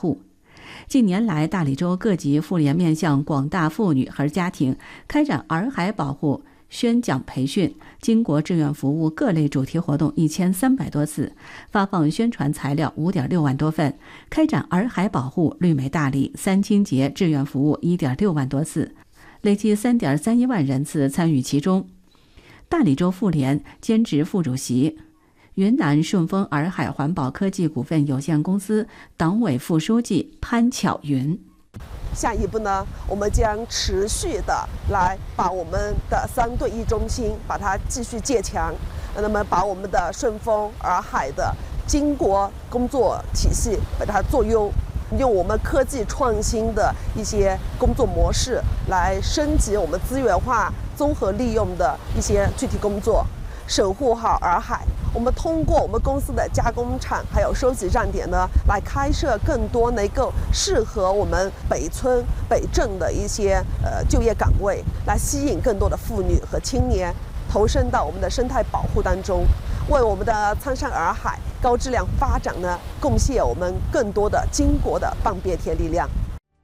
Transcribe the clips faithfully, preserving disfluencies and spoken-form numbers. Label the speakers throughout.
Speaker 1: 护。近年来，大理州各级妇联面向广大妇女和家庭开展洱海保护宣讲培训、经国志愿服务各类主题活动一千三百多次，发放宣传材料五点六万多份，开展洱海保护、绿美大理、三清节志愿服务一点六万多次，累计三点三一万人次参与其中。大理州妇联兼职副主席、云南顺丰洱海环保科技股份有限公司党委副书记潘巧云。
Speaker 2: 下一步呢，我们将持续的来把我们的三对一中心把它继续建强，那么把我们的顺丰洱海的经国工作体系把它做优，用我们科技创新的一些工作模式来升级我们资源化综合利用的一些具体工作，守护好洱海。我们通过我们公司的加工厂还有收集站点呢，来开设更多能够适合我们北村北镇的一些呃就业岗位，来吸引更多的妇女和青年投身到我们的生态保护当中，为我们的苍山洱海高质量发展呢贡献我们更多的经国的半边天力量。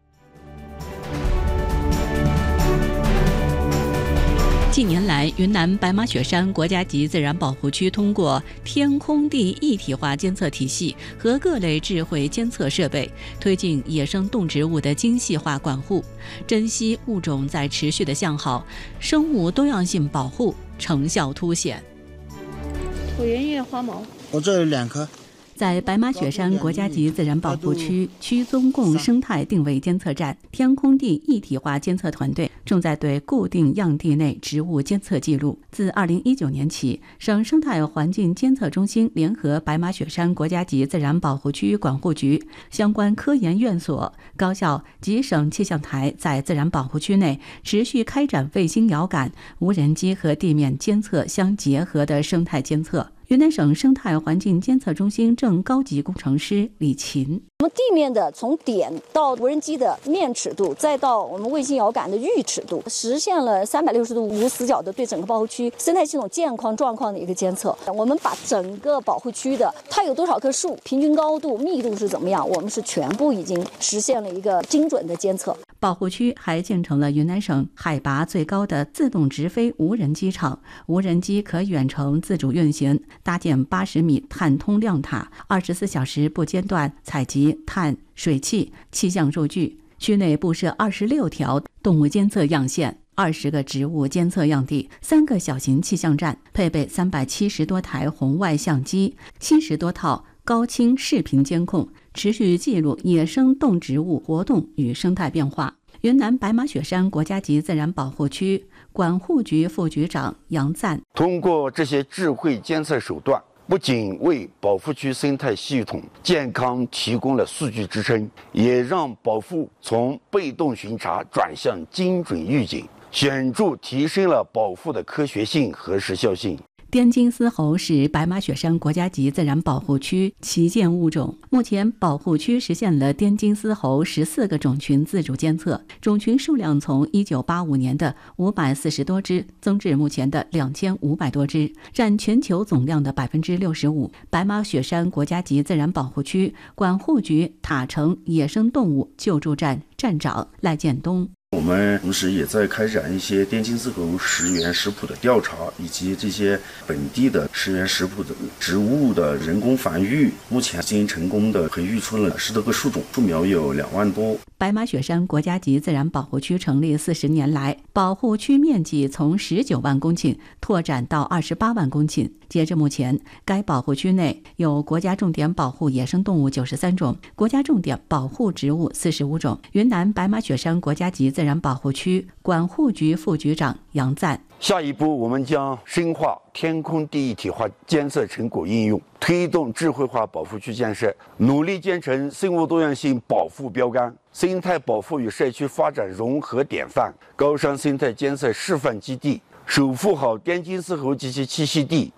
Speaker 1: 近年来，云南白马雪山国家级自然保护区通过天空地一体化监测体系和各类智慧监测设备，推进野生动植物的精细化管护，珍稀物种在持续的向好，生物多样性保护成效凸显。
Speaker 3: 椭圆叶花毛，
Speaker 4: 我这有两颗。
Speaker 1: 在白马雪山国家级自然保护区区中共生态定位监测站，天空地一体化监测团队正在对固定样地内植物监测记录。自二零一九年起，省生态环境监测中心联合白马雪山国家级自然保护区管护局、相关科研院所、高校及省气象台，在自然保护区内持续开展卫星遥感、无人机和地面监测相结合的生态监测。云南省生态环境监测中心正高级工程师李琴：
Speaker 3: 我们地面的从点到无人机的面尺度，再到我们卫星遥感的域尺度，实现了三百六十度无死角的对整个保护区生态系统健康状况的一个监测。我们把整个保护区的它有多少棵树、平均高度、密度是怎么样，我们是全部已经实现了一个精准的监测。
Speaker 1: 保护区还建成了云南省海拔最高的自动直飞无人机场，无人机可远程自主运行，搭建八十米碳通量塔，二十四小时不间断采集碳、水汽、气象数据。区内布设二十六条动物监测样线，二十个植物监测样地，三个小型气象站，配备三百七十多台红外相机，七十多套高清视频监控，持续记录野生动植物活动与生态变化。云南白马雪山国家级自然保护区管护局副局长杨赞：
Speaker 5: 通过这些智慧监测手段，不仅为保护区生态系统健康提供了数据支撑，也让保护从被动巡查转向精准预警，显著提升了保护的科学性和时效性。
Speaker 1: 滇金丝猴是白马雪山国家级自然保护区旗舰物种，目前保护区实现了滇金丝猴十四个种群自主监测，种群数量从一九八五年的五百四十多只增至目前的两千五百多只，占全球总量的百分之六十五。白马雪山国家级自然保护区管护局塔城野生动物救助站站长赖建东：
Speaker 6: 我们同时也在开展一些滇金丝猴食源食谱的调查，以及这些本地的食源食谱的植物的人工繁育，目前已经成功的培育出了十多个树种，树苗有两万多。
Speaker 1: 白马雪山国家级自然保护区成立四十年来，保护区面积从十九万公顷拓展到二十八万公顷。截至目前，该保护区内有国家重点保护野生动物九十三种，国家重点保护植物四十五种。云南白马雪山国家级自然保护区管护局副局长杨赞：
Speaker 5: 下一步，我们将深化天空地一体化监测成果应用，推动智慧化保护区建设，努力建成生物多样性保护标杆、生态保护与社区发展融合典范、高山生态监测示范基地，守护好滇金丝猴及其栖息地。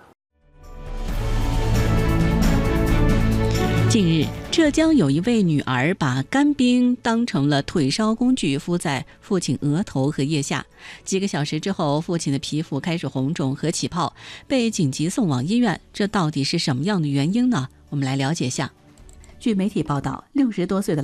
Speaker 1: 近日，浙江有一位女儿把干冰当成了退烧工具敷在父亲额头和腋下，几个小时之后，父亲的皮肤开始红肿和起泡，被紧急送往医院。这到底是什么样的原因呢？我们来了解下。据媒体报道，六十多岁的